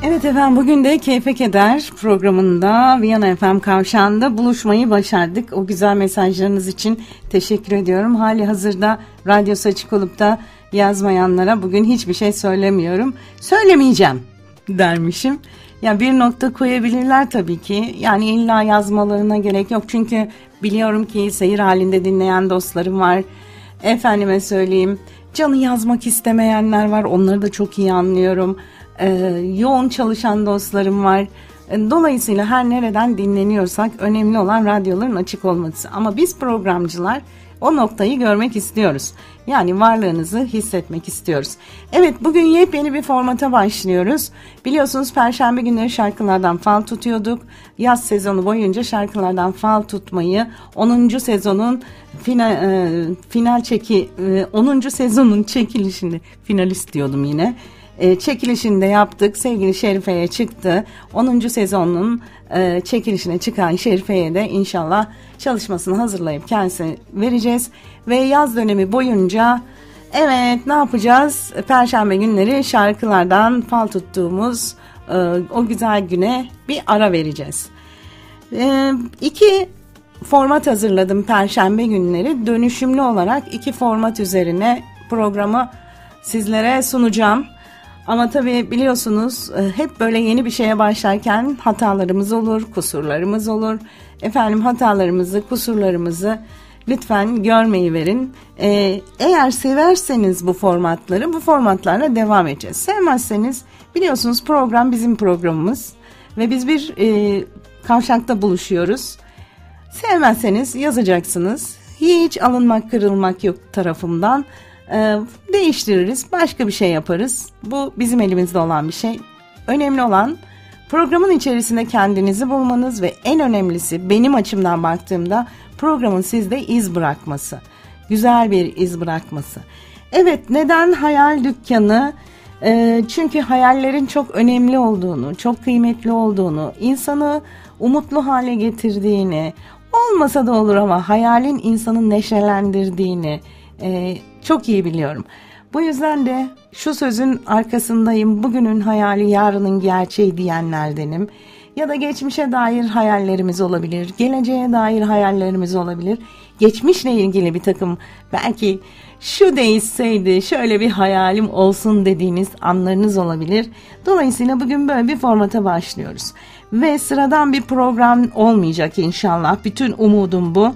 Evet efendim, bugün de Keyfe Keder programında Viyana FM Kavşağı'nda buluşmayı başardık. O güzel mesajlarınız için teşekkür ediyorum. Hali hazırda radyosu açık olup da yazmayanlara bugün hiçbir şey söylemiyorum. Söylemeyeceğim dermişim. Ya bir nokta koyabilirler tabii ki. Yani illa yazmalarına gerek yok. Çünkü biliyorum ki seyir halinde dinleyen dostlarım var. Efendime söyleyeyim, canı yazmak istemeyenler var. Onları da çok iyi anlıyorum. Yoğun çalışan dostlarım var. Dolayısıyla her nereden dinleniyorsak önemli olan radyoların açık olması. Ama biz programcılar o noktayı görmek istiyoruz. Yani varlığınızı hissetmek istiyoruz. Evet, bugün yepyeni bir formata başlıyoruz. Biliyorsunuz Perşembe günleri şarkılardan fal tutuyorduk. Yaz sezonu boyunca şarkılardan fal tutmayı 10. sezonun 10. sezonun çekilişinde finalist diyordum yine. Çekilişini de yaptık. Sevgili Şerife'ye çıktı. 10. sezonun çekilişine çıkan Şerife'ye de inşallah çalışmasını hazırlayıp kendisine vereceğiz. Ve yaz dönemi boyunca evet ne yapacağız? Perşembe günleri şarkılardan fal tuttuğumuz o güzel güne bir ara vereceğiz. 2 format hazırladım Perşembe günleri. Dönüşümlü olarak 2 format üzerine programı sizlere sunacağım. Ama tabii biliyorsunuz hep böyle yeni bir şeye başlarken hatalarımız olur, kusurlarımız olur. Efendim, hatalarımızı, kusurlarımızı lütfen görmeyi verin. Eğer severseniz bu formatlarla devam edeceğiz. Sevmezseniz biliyorsunuz program bizim programımız ve biz bir kavşakta buluşuyoruz. Sevmezseniz yazacaksınız. Hiç alınmak, kırılmak yok tarafımdan. Değiştiririz, başka bir şey yaparız. Bu bizim elimizde olan bir şey. Önemli olan programın içerisinde kendinizi bulmanız ve en önemlisi benim açımdan baktığımda programın sizde iz bırakması. Güzel bir iz bırakması. Evet, neden hayal dükkanı? Çünkü hayallerin çok önemli olduğunu, çok kıymetli olduğunu, insanı umutlu hale getirdiğini, olmasa da olur ama hayalin insanı neşelendirdiğini çok iyi biliyorum. Bu yüzden de şu sözün arkasındayım. Bugünün hayali yarının gerçeği diyenlerdenim. Ya da geçmişe dair hayallerimiz olabilir. Geleceğe dair hayallerimiz olabilir. Geçmişle ilgili bir takım belki şu değişseydi şöyle bir hayalim olsun dediğiniz anlarınız olabilir. Dolayısıyla bugün böyle bir formata başlıyoruz. Ve sıradan bir program olmayacak inşallah. Bütün umudum bu.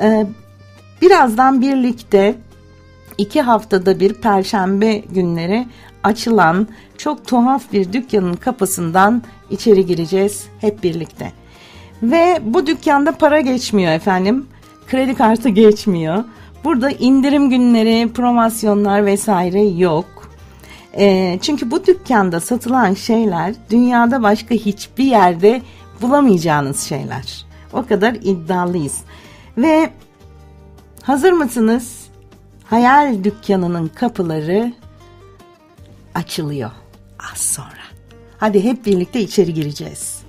Birazdan birlikte 2 haftada bir Perşembe günleri açılan çok tuhaf bir dükkanın kapısından içeri gireceğiz hep birlikte. Ve bu dükkanda para geçmiyor efendim. Kredi kartı geçmiyor. Burada indirim günleri, promosyonlar vesaire yok. Çünkü bu dükkanda satılan şeyler dünyada başka hiçbir yerde bulamayacağınız şeyler. O kadar iddialıyız. Ve hazır mısınız? Hayal dükkanının kapıları açılıyor az sonra. Hadi hep birlikte içeri gireceğiz.